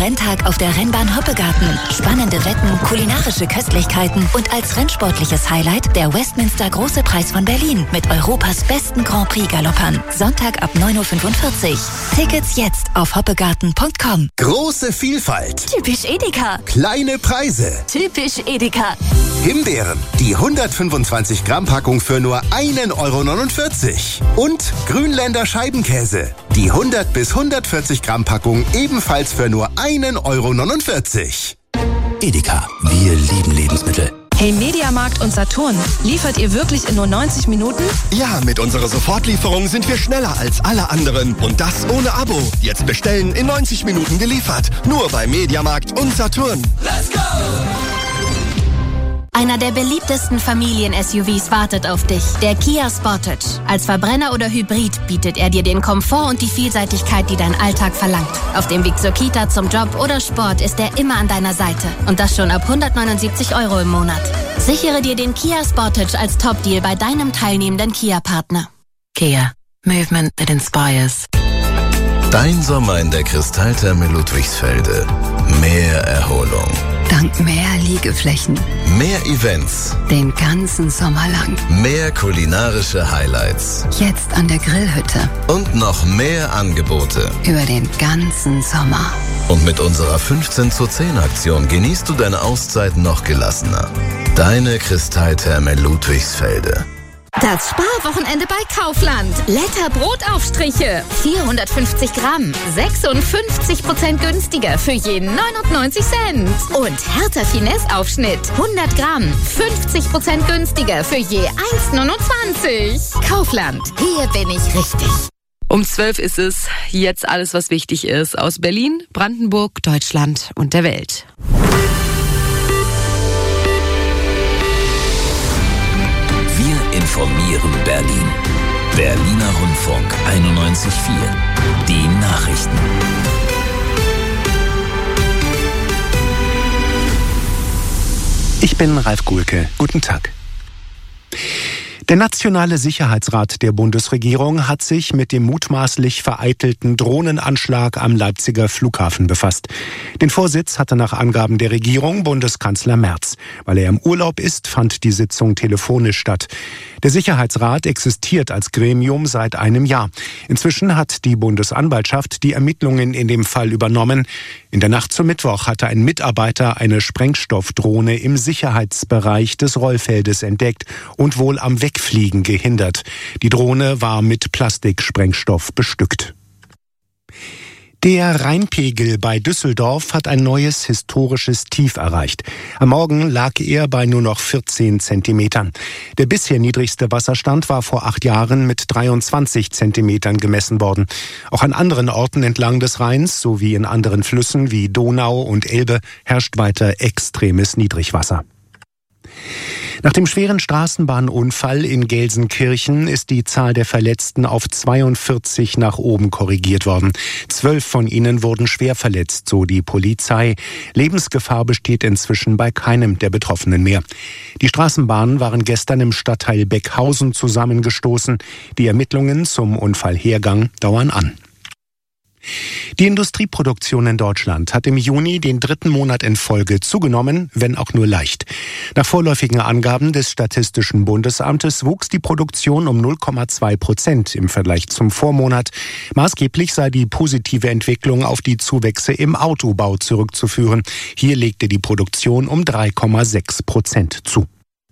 Renntag auf der Rennbahn Hoppegarten. Spannende Wetten, kulinarische Köstlichkeiten und als rennsportliches Highlight der Westminster Große Preis von Berlin mit Europas besten Grand Prix Galoppern. Sonntag ab 9.45 Uhr. Tickets jetzt auf hoppegarten.com. Große Vielfalt. Typisch Edeka. Kleine Preise. Typisch Edeka. Himbeeren, die 125 Gramm Packung für nur 1,49 €. Und Grünländer Scheibenkäse, die 100 bis 140 Gramm Packung ebenfalls für nur 1,49 €. Edeka, wir lieben Lebensmittel. Hey, Mediamarkt und Saturn, liefert ihr wirklich in nur 90 Minuten? Ja, mit unserer Sofortlieferung sind wir schneller als alle anderen. Und das ohne Abo. Jetzt bestellen, in 90 Minuten geliefert. Nur bei Mediamarkt und Saturn. Let's go! Einer der beliebtesten Familien-SUVs wartet auf dich, der Kia Sportage. Als Verbrenner oder Hybrid bietet er dir den Komfort und die Vielseitigkeit, die dein Alltag verlangt. Auf dem Weg zur Kita, zum Job oder Sport ist er immer an deiner Seite. Und das schon ab 179 € im Monat. Sichere dir den Kia Sportage als Top-Deal bei deinem teilnehmenden Kia-Partner. Kia. Movement that inspires. Dein Sommer in der Kristalltherme Ludwigsfelde. Mehr Erholung. Dank mehr Liegeflächen. Mehr Events. Den ganzen Sommer lang. Mehr kulinarische Highlights. Jetzt an der Grillhütte. Und noch mehr Angebote. Über den ganzen Sommer. Und mit unserer 15:10 genießt du deine Auszeit noch gelassener. Deine Kristalltherme Ludwigsfelde. Das Sparwochenende bei Kaufland. Letter Brotaufstriche. 450 Gramm. 56% günstiger für je 99 Cent. Und Hertha Finesse Aufschnitt. 100 Gramm. 50% günstiger für je 1,29. Kaufland. Hier bin ich richtig. Um 12 ist es. Jetzt alles, was wichtig ist. Aus Berlin, Brandenburg, Deutschland und der Welt. Informieren Berlin. Berliner Rundfunk 91.4. Die Nachrichten. Ich bin Ralf Guhlke. Guten Tag. Der Nationale Sicherheitsrat der Bundesregierung hat sich mit dem mutmaßlich vereitelten Drohnenanschlag am Leipziger Flughafen befasst. Den Vorsitz hatte nach Angaben der Regierung Bundeskanzler Merz. Weil er im Urlaub ist, fand die Sitzung telefonisch statt. Der Sicherheitsrat existiert als Gremium seit einem Jahr. Inzwischen hat die Bundesanwaltschaft die Ermittlungen in dem Fall übernommen. In der Nacht zum Mittwoch hatte ein Mitarbeiter eine Sprengstoffdrohne im Sicherheitsbereich des Rollfeldes entdeckt und wohl am Wegfliegen gehindert. Die Drohne war mit Plastiksprengstoff bestückt. Der Rheinpegel bei Düsseldorf hat ein neues historisches Tief erreicht. Am Morgen lag er bei nur noch 14 Zentimetern. Der bisher niedrigste Wasserstand war vor 8 Jahren mit 23 Zentimetern gemessen worden. Auch an anderen Orten entlang des Rheins sowie in anderen Flüssen wie Donau und Elbe herrscht weiter extremes Niedrigwasser. Nach dem schweren Straßenbahnunfall in Gelsenkirchen ist die Zahl der Verletzten auf 42 nach oben korrigiert worden. 12 von ihnen wurden schwer verletzt, so die Polizei. Lebensgefahr besteht inzwischen bei keinem der Betroffenen mehr. Die Straßenbahnen waren gestern im Stadtteil Beckhausen zusammengestoßen. Die Ermittlungen zum Unfallhergang dauern an. Die Industrieproduktion in Deutschland hat im Juni den 3. Monat in Folge zugenommen, wenn auch nur leicht. Nach vorläufigen Angaben des Statistischen Bundesamtes wuchs die Produktion um 0,2% im Vergleich zum Vormonat. Maßgeblich sei die positive Entwicklung auf die Zuwächse im Autobau zurückzuführen. Hier legte die Produktion um 3,6% zu.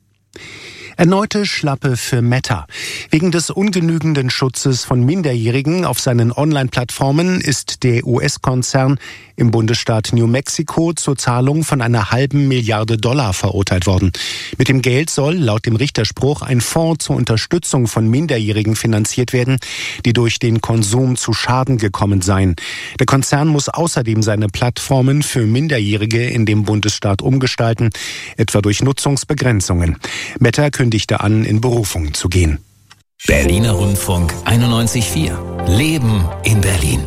Erneute Schlappe für Meta. Wegen des ungenügenden Schutzes von Minderjährigen auf seinen Online-Plattformen ist der US-Konzern im Bundesstaat New Mexico zur Zahlung von einer $500 Milliarden verurteilt worden. Mit dem Geld soll laut dem Richterspruch ein Fonds zur Unterstützung von Minderjährigen finanziert werden, die durch den Konsum zu Schaden gekommen seien. Der Konzern muss außerdem seine Plattformen für Minderjährige in dem Bundesstaat umgestalten, etwa durch Nutzungsbegrenzungen. Meta kündigte an, in Berufung zu gehen. Berliner Rundfunk 91.4. Leben in Berlin.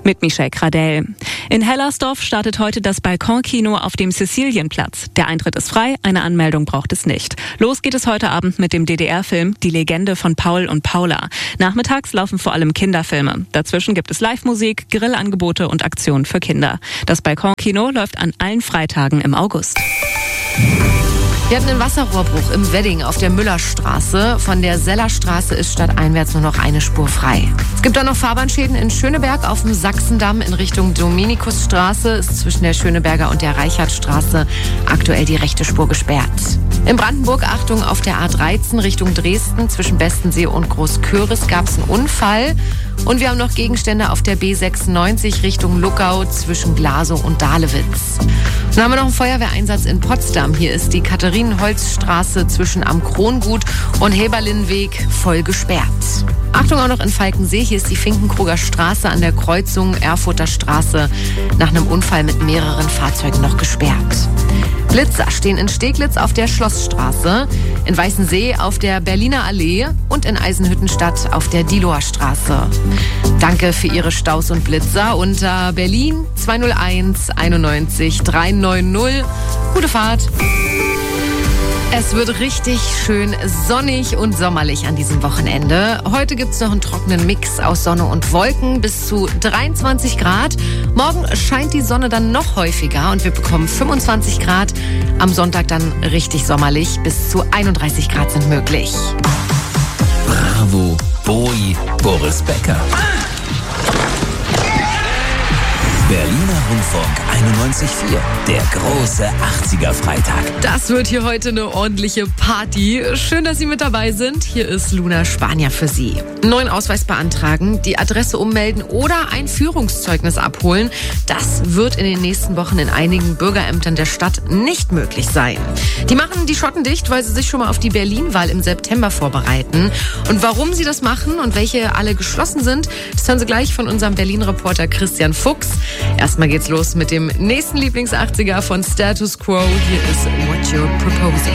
Mit Michelle Gradell. In Hellersdorf startet heute das Balkonkino auf dem Cäcilienplatz. Der Eintritt ist frei, eine Anmeldung braucht es nicht. Los geht es heute Abend mit dem DDR-Film Die Legende von Paul und Paula. Nachmittags laufen vor allem Kinderfilme. Dazwischen gibt es Live-Musik, Grillangebote und Aktionen für Kinder. Das Balkonkino läuft an allen Freitagen im August. Wir hatten einen Wasserrohrbruch im Wedding auf der Müllerstraße. Von der Sellerstraße ist stadteinwärts nur noch eine Spur frei. Es gibt auch noch Fahrbahnschäden in Schöneberg auf dem Sachsendamm in Richtung Dominikusstraße. Ist zwischen der Schöneberger und der Reichertstraße aktuell die rechte Spur gesperrt. In Brandenburg Achtung auf der A13 Richtung Dresden zwischen Bestensee und Großköris gab es einen Unfall. Und wir haben noch Gegenstände auf der B96 Richtung Luckau zwischen Glasow und Dahlewitz. Dann haben wir noch einen Feuerwehreinsatz in Potsdam. Hier ist die Katharinenholzstraße zwischen am Krongut und Heberlinnweg voll gesperrt. Achtung auch noch in Falkensee. Hier ist die Finkenkruger Straße an der Kreuzung Erfurter Straße nach einem Unfall mit mehreren Fahrzeugen noch gesperrt. Blitzer stehen in Steglitz auf der Schlossstraße, in Weißensee auf der Berliner Allee und in Eisenhüttenstadt auf der Diehloer Straße. Danke für Ihre Staus und Blitzer unter Berlin 201 91 390. Gute Fahrt! Es wird richtig schön sonnig und sommerlich an diesem Wochenende. Heute gibt's noch einen trockenen Mix aus Sonne und Wolken bis zu 23 Grad. Morgen scheint die Sonne dann noch häufiger und wir bekommen 25 Grad. Am Sonntag dann richtig sommerlich. Bis zu 31 Grad sind möglich. Bravo, Bowie, Boris Becker. Berliner Rundfunk 91.4, der große 80er-Freitag. Das wird hier heute eine ordentliche Party. Schön, dass Sie mit dabei sind. Hier ist Luna Spanier für Sie. Neuen Ausweis beantragen, die Adresse ummelden oder ein Führungszeugnis abholen. Das wird in den nächsten Wochen in einigen Bürgerämtern der Stadt nicht möglich sein. Die machen die Schotten dicht, weil sie sich schon mal auf die Berlin-Wahl im September vorbereiten. Und warum sie das machen und welche alle geschlossen sind, das hören Sie gleich von unserem Berlin-Reporter Christian Fuchs. Erstmal geht's los mit dem nächsten Lieblings-80er von Status Quo. Hier ist What You're Proposing.